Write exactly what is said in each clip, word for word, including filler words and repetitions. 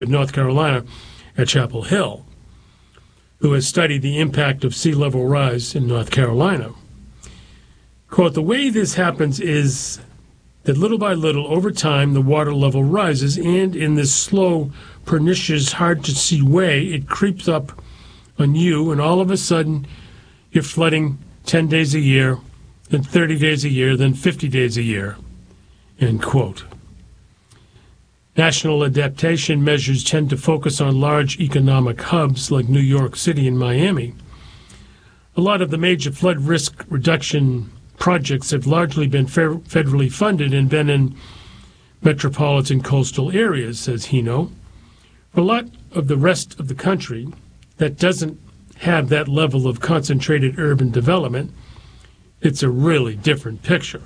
of North Carolina at Chapel Hill, who has studied the impact of sea level rise in North Carolina. Quote, the way this happens is that little by little, over time, the water level rises, and in this slow, pernicious, hard-to-see way, it creeps up on you, and all of a sudden, you're flooding ten days a year, then thirty days a year, then fifty days a year, end quote. National adaptation measures tend to focus on large economic hubs like New York City and Miami. A lot of the major flood risk reduction projects have largely been federally funded and been in metropolitan coastal areas, says Hino. For a lot of the rest of the country that doesn't have that level of concentrated urban development, it's a really different picture.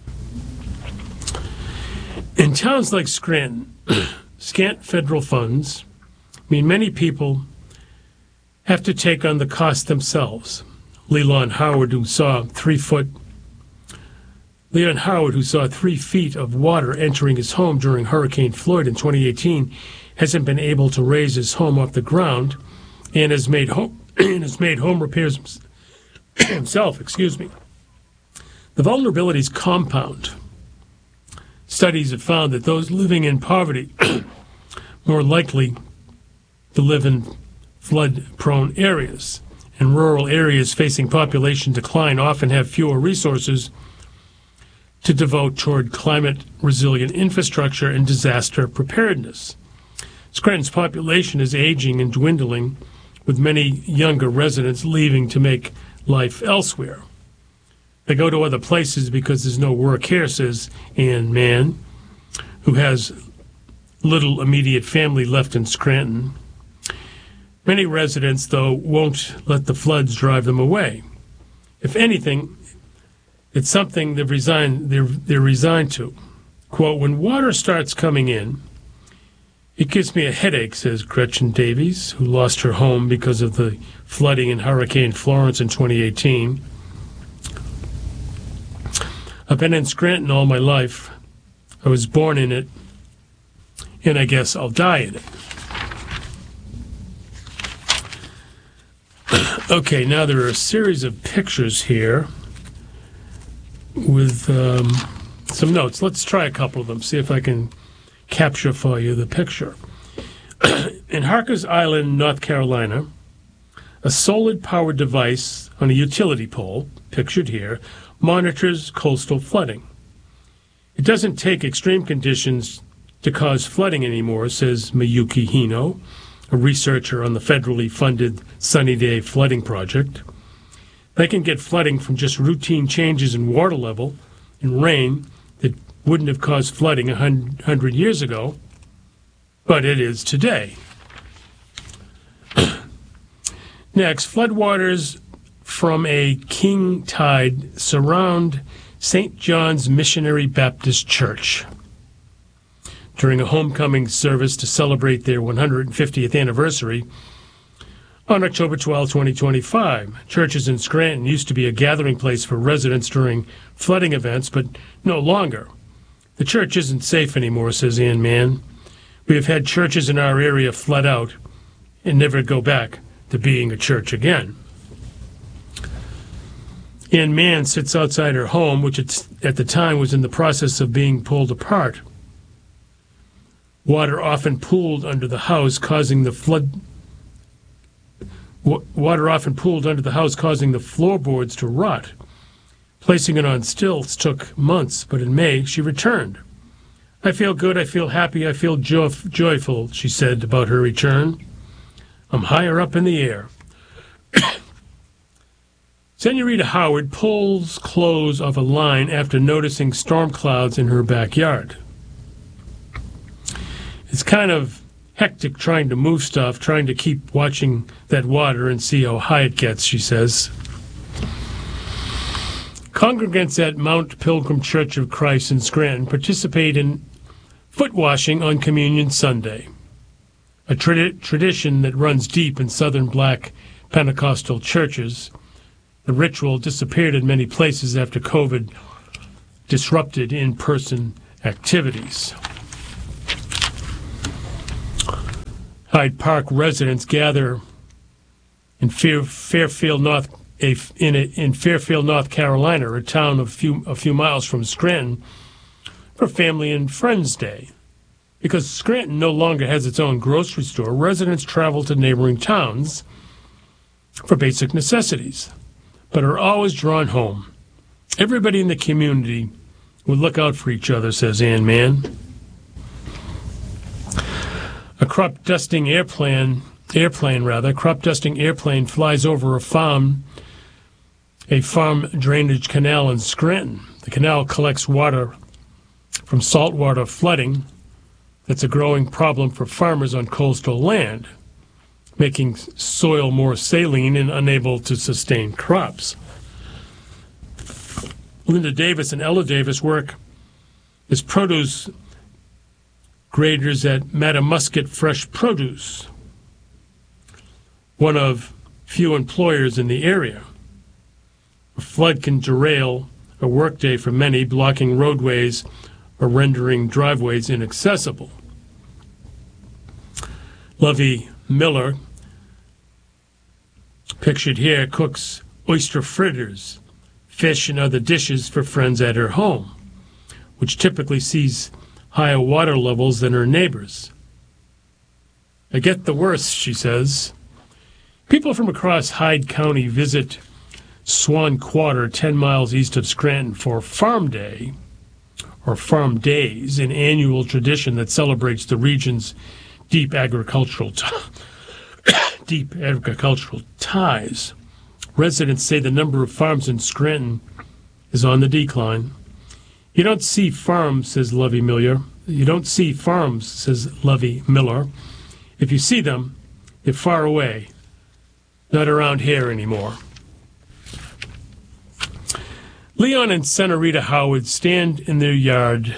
In towns like Scranton, scant federal funds mean many people have to take on the cost themselves. Leland Howard, who saw three foot Leon Howard, who saw three feet of water entering his home during Hurricane Floyd in twenty eighteen, hasn't been able to raise his home off the ground and has made home and has made home repairs himself. Excuse me. The vulnerabilities compound. Studies have found that those living in poverty more likely to live in flood-prone areas, and rural areas facing population decline often have fewer resources to devote toward climate-resilient infrastructure and disaster preparedness. Scranton's population is aging and dwindling, with many younger residents leaving to make life elsewhere. They go to other places because there's no work here, says Ann Mann, who has little immediate family left in Scranton. Many residents, though, won't let the floods drive them away. If anything, it's something they've resigned, they're, they're resigned to. Quote, when water starts coming in, it gives me a headache, says Gretchen Davies, who lost her home because of the flooding in Hurricane Florence in twenty eighteen. I've been in Scranton all my life. I was born in it, and I guess I'll die in it. Okay, now there are a series of pictures here with um, some notes. Let's try a couple of them, see if I can capture for you the picture. In Harkers Island, North Carolina, a solar-powered device on a utility pole, pictured here, monitors coastal flooding. It doesn't take extreme conditions to cause flooding anymore, says Miyuki Hino, a researcher on the federally funded Sunny Day Flooding Project. They can get flooding from just routine changes in water level and rain that wouldn't have caused flooding a hundred years ago, but it is today. Next, floodwaters from a king tide surround Saint John's Missionary Baptist Church. During a homecoming service to celebrate their one hundred fiftieth anniversary on October twelfth, twenty twenty-five. Churches in Scranton used to be a gathering place for residents during flooding events, but no longer. The church isn't safe anymore, says Ann Mann. We have had churches in our area flood out and never go back to being a church again. Ann Mann sits outside her home, which at the time was in the process of being pulled apart. Water often pooled under the house, causing the flood. Water often pooled under the house, causing the floorboards to rot. Placing it on stilts took months, but in May she returned. I feel good, I feel happy, I feel jo- joyful, she said about her return. I'm higher up in the air. Senorita Howard pulls clothes off a line after noticing storm clouds in her backyard. It's kind of hectic trying to move stuff, trying to keep watching that water and see how high it gets, she says. Congregants at Mount Pilgrim Church of Christ in Scranton participate in foot washing on Communion Sunday, a tra- tradition that runs deep in Southern Black Pentecostal churches. The ritual disappeared in many places after COVID disrupted in-person activities. Hyde Park residents gather in Fair, Fairfield, North a, in, a, in Fairfield, North Carolina, a town a few a few miles from Scranton, for Family and Friends Day. Because Scranton no longer has its own grocery store, residents travel to neighboring towns for basic necessities, but are always drawn home. Everybody in the community will look out for each other, says Ann Mann. A crop dusting airplane, airplane rather, crop dusting airplane flies over a farm, a farm drainage canal in Scranton. The canal collects water from saltwater flooding. That's a growing problem for farmers on coastal land, making soil more saline and unable to sustain crops. Linda Davis and Ella Davis work as produce graders at Matamusket Fresh Produce, one of few employers in the area. A flood can derail a workday for many, blocking roadways or rendering driveways inaccessible. Lovey Miller, pictured here, cooks oyster fritters, fish, and other dishes for friends at her home, which typically sees higher water levels than her neighbors. I get the worst, she says. People from across Hyde County visit Swan Quarter, ten miles east of Scranton, for Farm Day, or Farm Days, an annual tradition that celebrates the region's deep agricultural t- deep agricultural ties. Residents say the number of farms in Scranton is on the decline. You don't see farms, says Lovey Miller. You don't see farms, says Lovey Miller. If you see them, they're far away, not around here anymore. Leon and Senorita Howard stand in their yard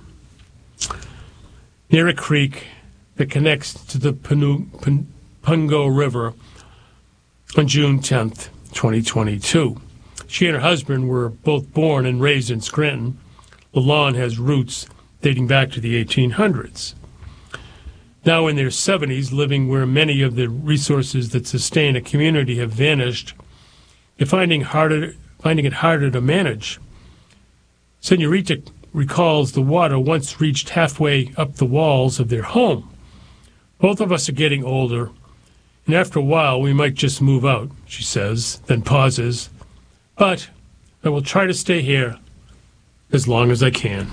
near a creek that connects to the Panu, Pun, Pungo River on June tenth, twenty twenty-two. She and her husband were both born and raised in Scranton. The lawn has roots dating back to the eighteen hundreds. Now in their seventies, living where many of the resources that sustain a community have vanished, they're finding, harder, finding it harder to manage. Senorita recalls the water once reached halfway up the walls of their home. Both of us are getting older, and after a while we might just move out, she says, then pauses. But I will try to stay here as long as I can.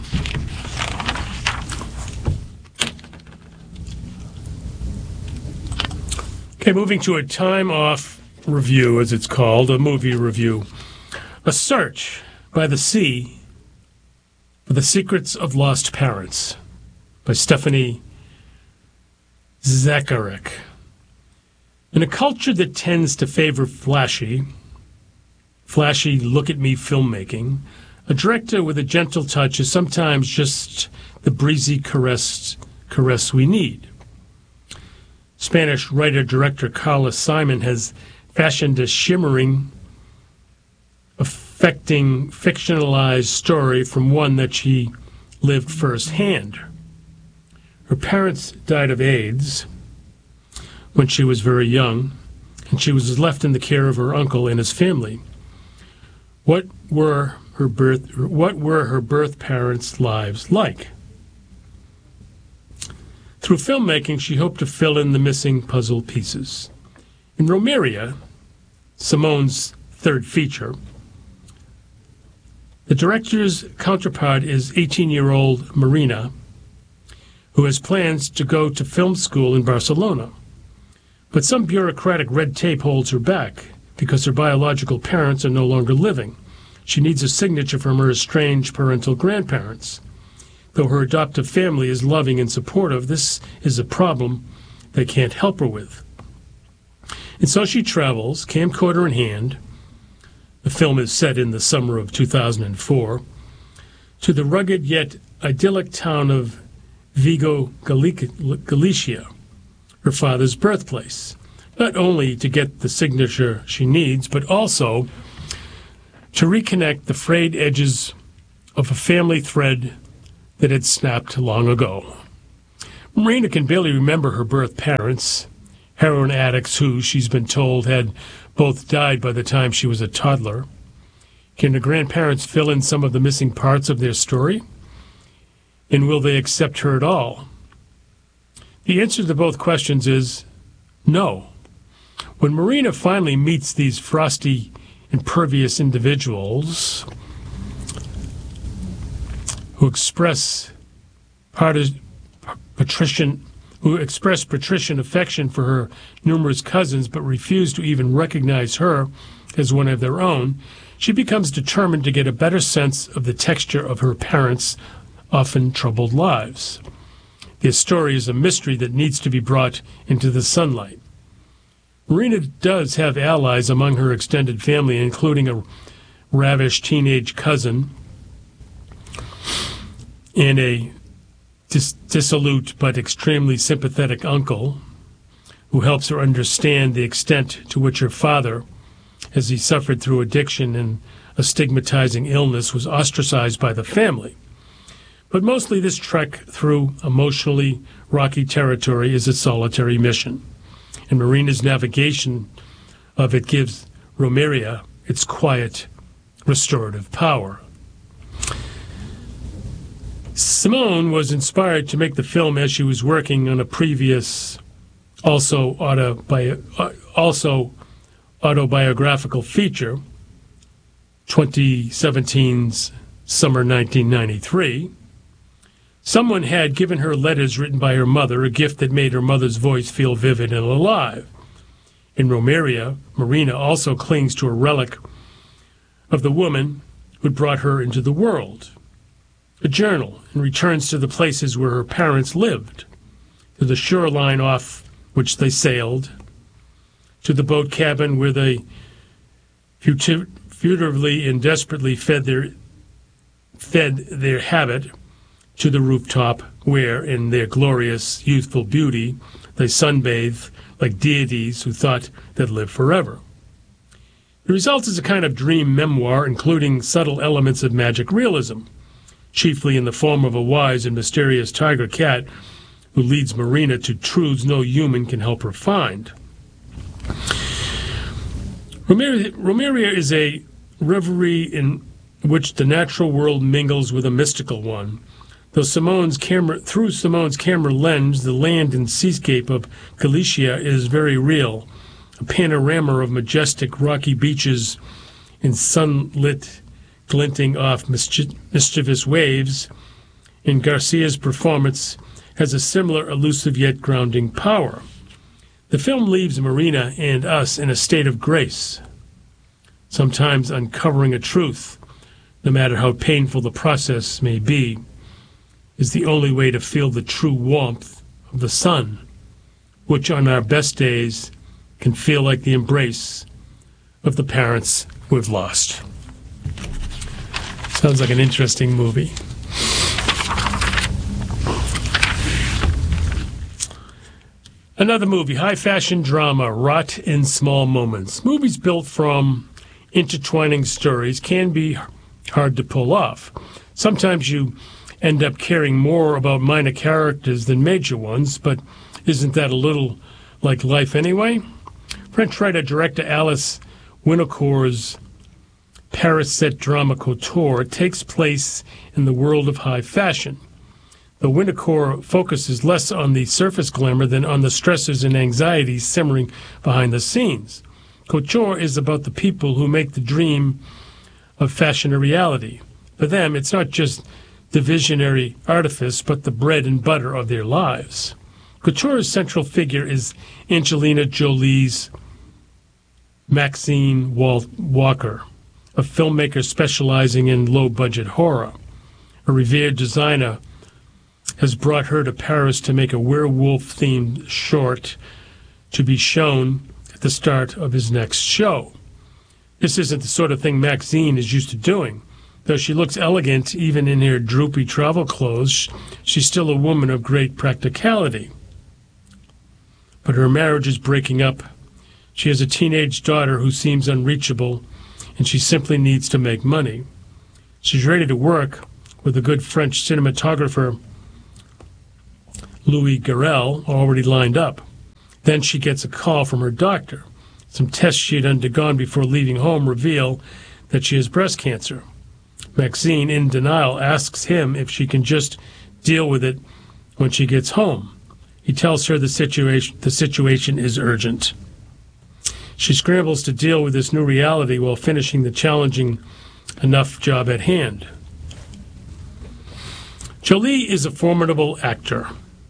Okay, moving to a time-off review, as it's called, a movie review. A Search by the Sea for the Secrets of Lost Parents by Stephanie Zacharek. In a culture that tends to favor flashy, flashy look-at-me filmmaking, a director with a gentle touch is sometimes just the breezy caress, caress we need. Spanish writer-director Carla Simon has fashioned a shimmering, affecting, fictionalized story from one that she lived firsthand. Her parents died of AIDS when she was very young, and she was left in the care of her uncle and his family. What were her birth, what were her birth parents' lives like? Through filmmaking, she hoped to fill in the missing puzzle pieces. In Romeria, Simone's third feature, the director's counterpart is eighteen-year-old Marina, who has plans to go to film school in Barcelona. But some bureaucratic red tape holds her back because her biological parents are no longer living. She needs a signature from her estranged parental grandparents. Though her adoptive family is loving and supportive, this is a problem they can't help her with. And so she travels, camcorder in hand. The film is set in the summer of two thousand four, to the rugged yet idyllic town of Vigo, Galicia, her father's birthplace, not only to get the signature she needs, but also to reconnect the frayed edges of a family thread that had snapped long ago. Marina can barely remember her birth parents, heroin addicts who, she's been told, had both died by the time she was a toddler. Can the grandparents fill in some of the missing parts of their story? And will they accept her at all? The answer to both questions is no. When Marina finally meets these frosty, impervious individuals who express partis- patrician, who express patrician affection for her numerous cousins but refuse to even recognize her as one of their own, she becomes determined to get a better sense of the texture of her parents' often troubled lives. Their story is a mystery that needs to be brought into the sunlight. Marina does have allies among her extended family, including a ravished teenage cousin and a dis- dissolute but extremely sympathetic uncle who helps her understand the extent to which her father, as he suffered through addiction and a stigmatizing illness, was ostracized by the family. But mostly this trek through emotionally rocky territory is a solitary mission, and Marina's navigation of it gives Romeria its quiet, restorative power. Simone was inspired to make the film as she was working on a previous, also autobi- also autobiographical feature, twenty seventeen's Summer nineteen ninety-three. Someone had given her letters written by her mother, a gift that made her mother's voice feel vivid and alive. In Romeria, Marina also clings to a relic of the woman who brought her into the world, a journal, and returns to the places where her parents lived, to the shoreline off which they sailed, to the boat cabin where they futi- furtively and desperately fed their fed their habit, to the rooftop where, in their glorious youthful beauty, they sunbathe like deities who thought they'd live forever. The result is a kind of dream memoir, including subtle elements of magic realism, chiefly in the form of a wise and mysterious tiger cat who leads Marina to truths no human can help her find. Romeria, Romeria is a reverie in which the natural world mingles with a mystical one. Though Simone's camera, through Simone's camera lens, the land and seascape of Galicia is very real, a panorama of majestic rocky beaches and sunlit, glinting off mischi- mischievous waves, and Garcia's performance has a similar elusive yet grounding power. The film leaves Marina and us in a state of grace, sometimes uncovering a truth, no matter how painful the process may be, is the only way to feel the true warmth of the sun, which on our best days can feel like the embrace of the parents we've lost. Sounds like an interesting movie. Another movie, high fashion drama, Rot in Small Moments. Movies built from intertwining stories can be hard to pull off. Sometimes you end up caring more about minor characters than major ones, but isn't that a little like life anyway? French writer-director Alice Winocour's Paris set drama Couture takes place in the world of high fashion. The Winocour focuses less on the surface glamour than on the stresses and anxieties simmering behind the scenes. Couture is about the people who make the dream of fashion a reality. For them, it's not just the visionary artifice, but the bread and butter of their lives. Couture's central figure is Angelina Jolie's Maxine Wal- Walker, a filmmaker specializing in low-budget horror. A revered designer has brought her to Paris to make a werewolf-themed short to be shown at the start of his next show. This isn't the sort of thing Maxine is used to doing. Though she looks elegant even in her droopy travel clothes, she's still a woman of great practicality. But her marriage is breaking up. She has a teenage daughter who seems unreachable, and she simply needs to make money. She's ready to work with a good French cinematographer, Louis Garrel are already lined up. Then she gets a call from her doctor. Some tests she had undergone before leaving home reveal that she has breast cancer. Maxine, in denial, asks him if she can just deal with it when she gets home. He tells her the situation, the situation is urgent. She scrambles to deal with this new reality while finishing the challenging enough job at hand. Jolie is a formidable actor,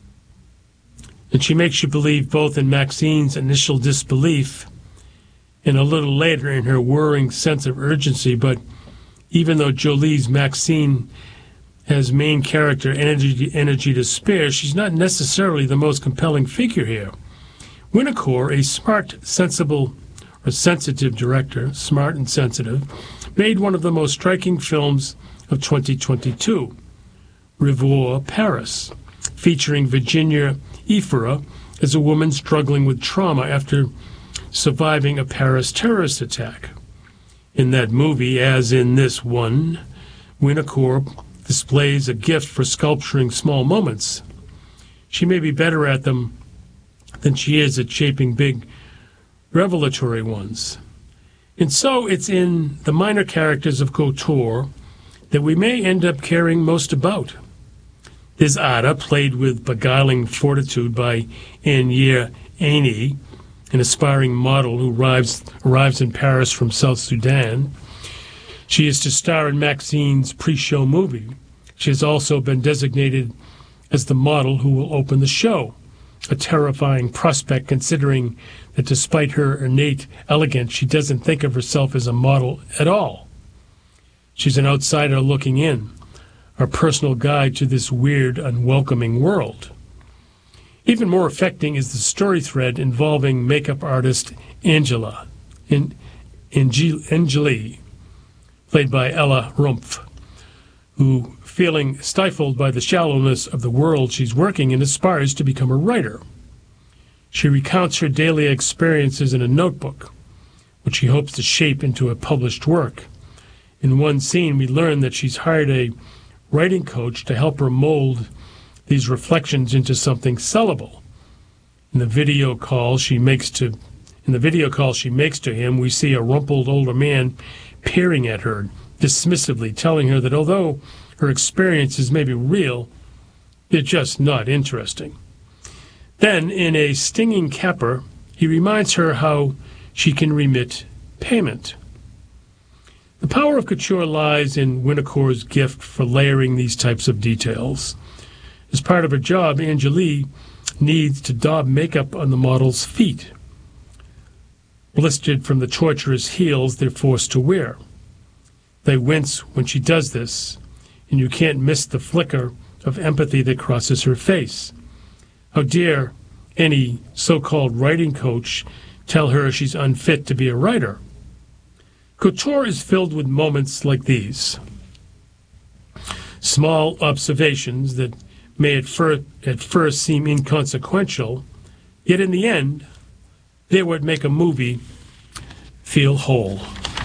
and she makes you believe both in Maxine's initial disbelief and a little later in her whirring sense of urgency. But even though Jolie's Maxine has main character energy, energy to spare, she's not necessarily the most compelling figure here. Winocour, a smart, sensible, or sensitive director, smart and sensitive, made one of the most striking films of twenty twenty-two, Revoir Paris, featuring Virginia Efira as a woman struggling with trauma after surviving a Paris terrorist attack. In that movie, as in this one, Winocour displays a gift for sculpturing small moments. She may be better at them than she is at shaping big, revelatory ones. And so it's in the minor characters of Couture that we may end up caring most about. There's Ada, played with beguiling fortitude by Anya Aini, an aspiring model who arrives, arrives in Paris from South Sudan. She is to star in Maxine's pre-show movie. She has also been designated as the model who will open the show, a terrifying prospect considering that despite her innate elegance, she doesn't think of herself as a model at all. She's an outsider looking in, our personal guide to this weird, unwelcoming world. Even more affecting is the story thread involving makeup artist Angela, in, Angeli, played by Ella Rumpf, who, feeling stifled by the shallowness of the world she's working in, aspires to become a writer. She recounts her daily experiences in a notebook, which she hopes to shape into a published work. In one scene, we learn that she's hired a writing coach to help her mold these reflections into something sellable. In the video call she makes to in the video call she makes to him, we see a rumpled older man peering at her dismissively, telling her that although her experiences may be real, they're just not interesting. Then, in a stinging capper, he reminds her how she can remit payment. The power of couture lies in Winocour's gift for layering these types of details. As part of her job, Angeli needs to daub makeup on the model's feet, blistered from the torturous heels they're forced to wear. They wince when she does this, and you can't miss the flicker of empathy that crosses her face. How dare any so-called writing coach tell her she's unfit to be a writer? Couture is filled with moments like these. Small observations that may at, fir- at first seem inconsequential, yet in the end, they're what make a movie feel whole.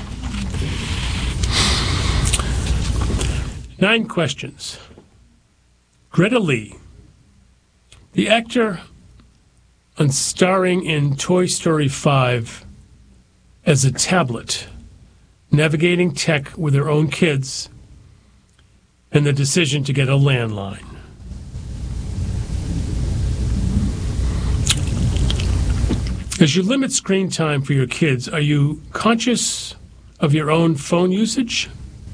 Nine questions. Greta Lee, the actor on starring in Toy Story five as a tablet, navigating tech with her own kids, and the decision to get a landline. As you limit screen time for your kids, are you conscious of your own phone usage?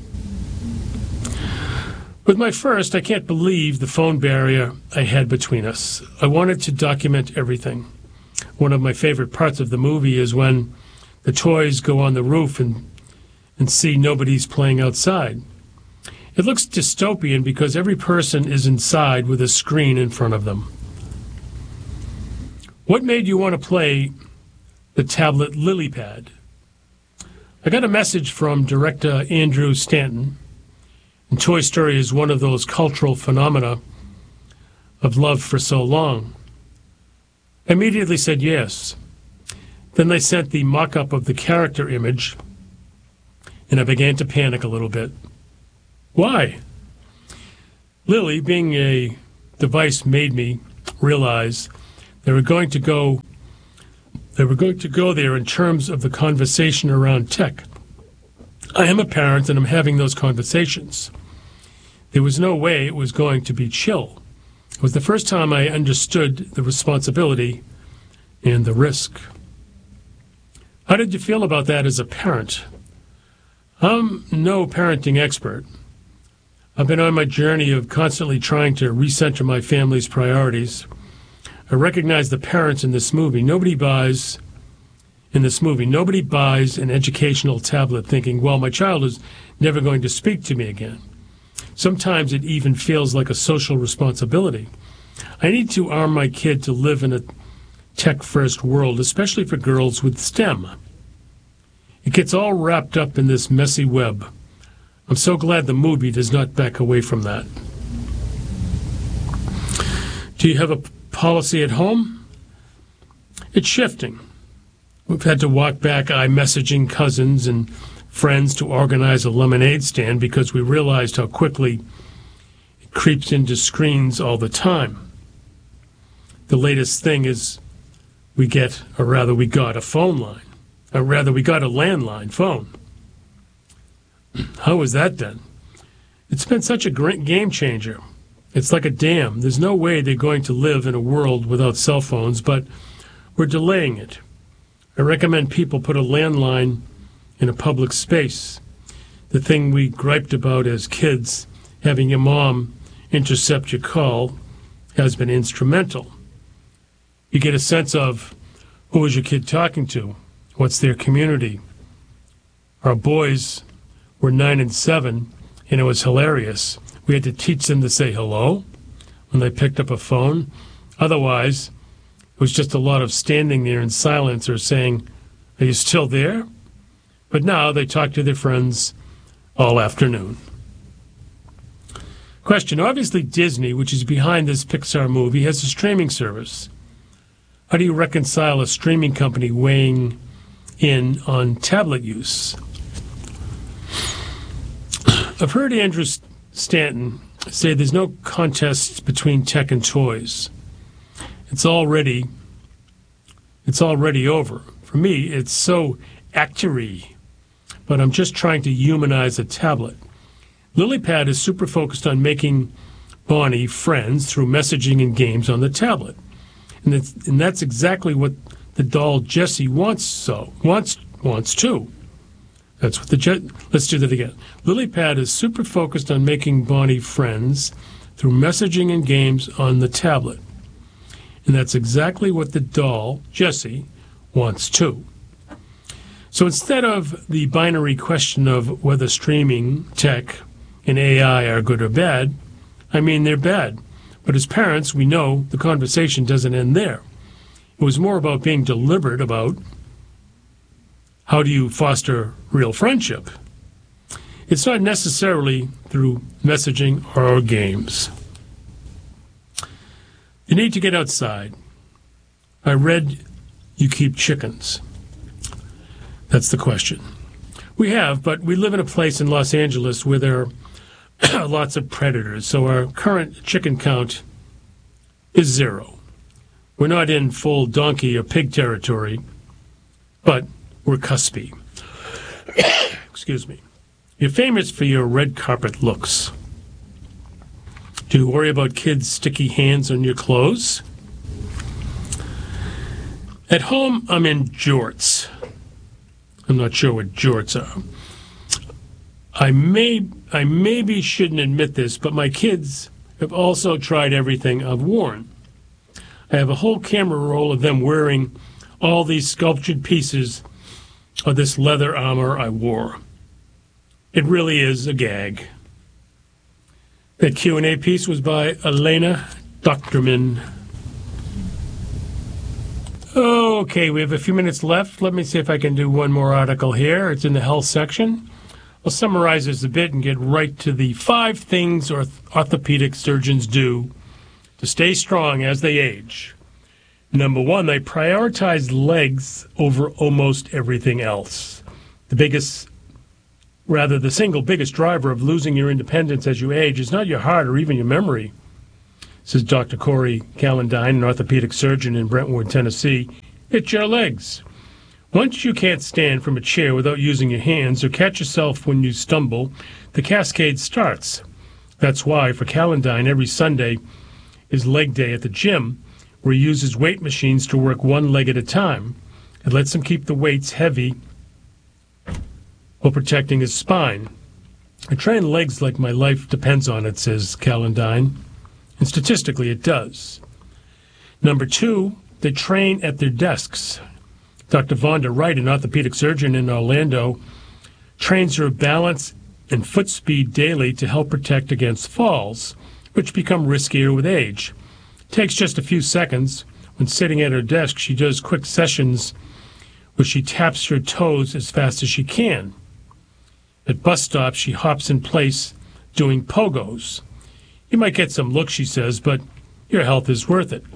With my first, I can't believe the phone barrier I had between us. I wanted to document everything. One of my favorite parts of the movie is when the toys go on the roof and, and see nobody's playing outside. It looks dystopian because every person is inside with a screen in front of them. What made you want to play the tablet lily pad? I got a message from director Andrew Stanton, and Toy Story is one of those cultural phenomena of love for so long. I immediately said yes. Then they sent the mock-up of the character image, and I began to panic a little bit. Why? Lily, being a device made me, realize they were going to go they were going to go there in terms of the conversation around tech. I am a parent and I'm having those conversations. There was no way it was going to be chill. It was the first time I understood the responsibility and the risk. How did you feel about that as a parent? I'm no parenting expert. I've been on my journey of constantly trying to recenter my family's priorities. I recognize the parents in this movie. Nobody buys, in this movie, nobody buys an educational tablet thinking, well, my child is never going to speak to me again. Sometimes it even feels like a social responsibility. I need to arm my kid to live in a tech-first world, especially for girls with STEM. It gets all wrapped up in this messy web. I'm so glad the movie does not back away from that. Do you have a policy at home? It's shifting. We've had to walk back iMessaging cousins and friends to organize a lemonade stand because we realized how quickly it creeps into screens all the time. The latest thing is we get, or rather we got a phone line, or rather we got a landline phone. How was that done? It's been such a great game changer. It's like a dam. There's no way they're going to live in a world without cell phones, but we're delaying it. I recommend people put a landline in a public space. The thing we griped about as kids, having your mom intercept your call, has been instrumental. You get a sense of who is your kid talking to, what's their community. Our boys were nine and seven, and it was hilarious. We had to teach them to say hello when they picked up a phone. Otherwise, it was just a lot of standing there in silence or saying, "Are you still there?" But now they talk to their friends all afternoon. Question. Obviously, Disney, which is behind this Pixar movie, has a streaming service. How do you reconcile a streaming company weighing in on tablet use? I've heard Andrew Stanton say there's no contest between tech and toys. It's already, it's already over. For me, it's so actory, but I'm just trying to humanize a tablet. LilyPad is super focused on making Bonnie friends through messaging and games on the tablet. And, it's, and that's exactly what the doll Jessie wants so wants wants too. That's what the Je- let's do that again. LilyPad is super focused on making Bonnie friends through messaging and games on the tablet. And that's exactly what the doll Jessie wants too. So instead of the binary question of whether streaming, tech, and A I are good or bad, I mean they're bad. But as parents, we know the conversation doesn't end there. It was more about being deliberate about how do you foster real friendship. It's not necessarily through messaging or games. You need to get outside. I read you keep chickens. That's the question. We have, but we live in a place in Los Angeles where there are lots of predators, so our current chicken count is zero. We're not in full donkey or pig territory, but we're cuspy. Excuse me. You're famous for your red carpet looks. Do you worry about kids' sticky hands on your clothes? At home, I'm in jorts. I'm not sure what jorts are. I may, I maybe shouldn't admit this, but my kids have also tried everything I've worn. I have a whole camera roll of them wearing all these sculptured pieces of this leather armor I wore. It really is a gag. That Q and A piece was by Elena Doctorman. Okay, we have a few minutes left. Let me see if I can do one more article here. It's in the health section. I'll summarize this a bit and get right to the five things orth- orthopedic surgeons do to stay strong as they age. Number one, they prioritize legs over almost everything else. The biggest, rather the single biggest driver of losing your independence as you age is not your heart or even your memory. says Doctor Corey Calendine, an orthopedic surgeon in Brentwood, Tennessee. It's your legs. Once you can't stand from a chair without using your hands or catch yourself when you stumble, the cascade starts. That's why, for Calendine, every Sunday is leg day at the gym, where he uses weight machines to work one leg at a time. It lets him keep the weights heavy while protecting his spine. I train legs like my life depends on it, says Calendine, and statistically it does. Number two, they train at their desks. Doctor Vonda Wright, an orthopedic surgeon in Orlando, trains her balance and foot speed daily to help protect against falls, which become riskier with age. It takes just a few seconds. When sitting at her desk, she does quick sessions where she taps her toes as fast as she can. At bus stops, she hops in place doing pogos. You might get some looks, she says, but your health is worth it.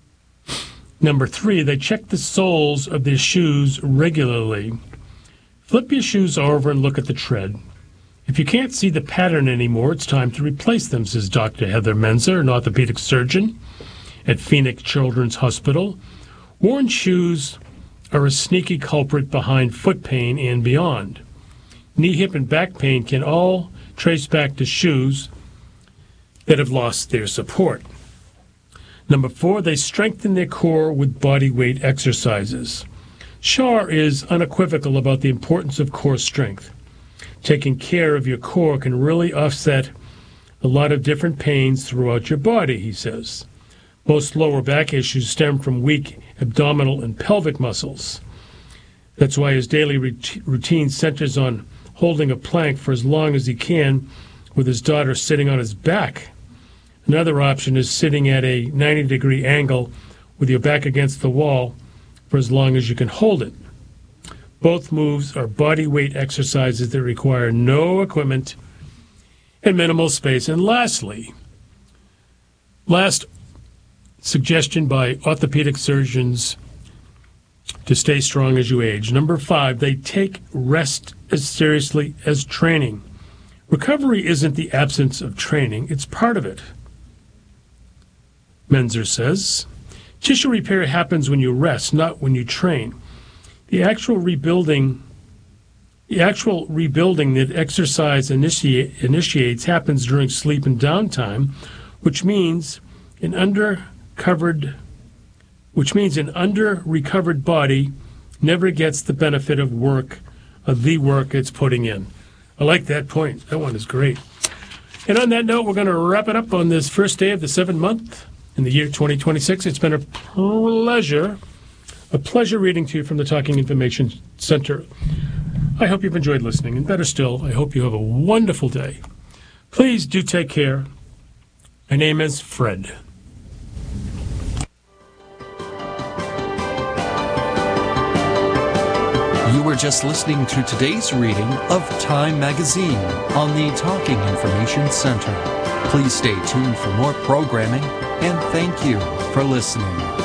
Number three, they check the soles of their shoes regularly. Flip your shoes over and look at the tread. If you can't see the pattern anymore, it's time to replace them, says Doctor Heather Menzer, an orthopedic surgeon at Phoenix Children's Hospital. Worn shoes are a sneaky culprit behind foot pain and beyond. Knee, hip, and back pain can all trace back to shoes that have lost their support. Number four, they strengthen their core with body weight exercises. Shar is unequivocal about the importance of core strength. Taking care of your core can really offset a lot of different pains throughout your body, he says. Most lower back issues stem from weak abdominal and pelvic muscles. That's why his daily routine centers on holding a plank for as long as he can with his daughter sitting on his back. Another option is sitting at a ninety degree angle with your back against the wall for as long as you can hold it. Both moves are body weight exercises that require no equipment and minimal space. And lastly, last suggestion by orthopedic surgeons to stay strong as you age. Number five, they take rest as seriously as training. Recovery isn't the absence of training, it's part of it. Menzer says, tissue repair happens when you rest, not when you train. The actual rebuilding, the actual rebuilding that exercise initiate, initiates happens during sleep and downtime, which means an under-covered, which means an under-recovered body never gets the benefit of work, of the work it's putting in. I like that point. That one is great. And on that note, we're going to wrap it up on this first day of the seventh month in the year twenty twenty-six. It's been a pleasure, a pleasure reading to you from the Talking Information Center. I hope you've enjoyed listening, and better still, I hope you have a wonderful day. Please do take care. My name is Fred. You were just listening to today's reading of Time Magazine on the Talking Information Center. Please stay tuned for more programming, and thank you for listening.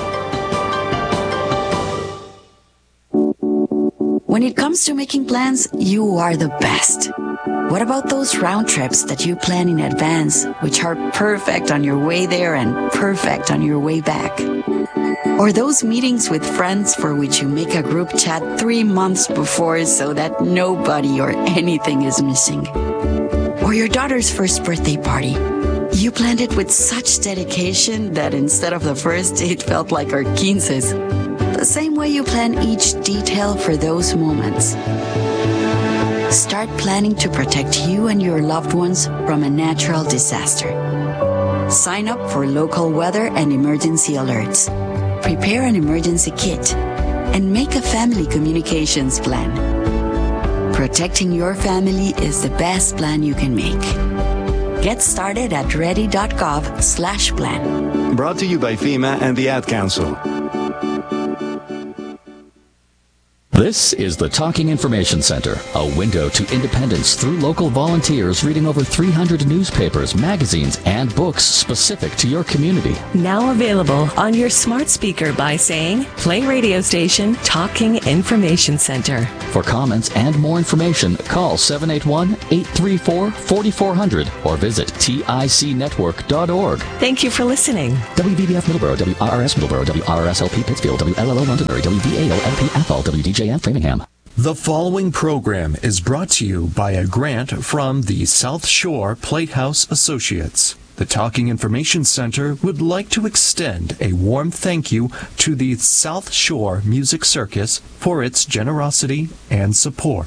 When it comes to making plans, you are the best. What about those round trips that you plan in advance, which are perfect on your way there and perfect on your way back? Or those meetings with friends for which you make a group chat three months before so that nobody or anything is missing? Or your daughter's first birthday party. You planned it with such dedication that instead of the first, it felt like our quinces. The same way you plan each detail for those moments. Start planning to protect you and your loved ones from a natural disaster. Sign up for local weather and emergency alerts. Prepare an emergency kit and make a family communications plan. Protecting your family is the best plan you can make. Get started at ready.gov slash plan. Brought to you by FEMA and the Ad Council. This is the Talking Information Center, a window to independence through local volunteers reading over three hundred newspapers, magazines, and books specific to your community. Now available on your smart speaker by saying, play radio station Talking Information Center. For comments and more information, call seven eight one, eight three four, four four zero zero or visit tic network dot org. Thank you for listening. W V B F Middleborough, W R R S Middleborough, W R R S L P Pittsfield, W L L O Londonderry, W V A O L P Athol, W D J M Framingham. The following program is brought to you by a grant from the South Shore Platehouse Associates. The Talking Information Center would like to extend a warm thank you to the South Shore Music Circus for its generosity and support.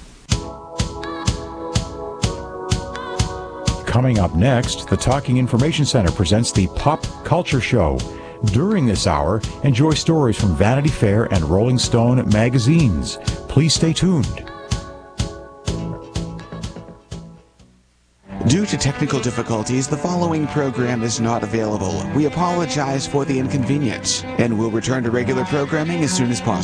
Coming up next, the Talking Information Center presents the Pop Culture Show. During this hour, enjoy stories from Vanity Fair and Rolling Stone magazines. Please stay tuned. Due to technical difficulties, the following program is not available. We apologize for the inconvenience and will return to regular programming as soon as possible.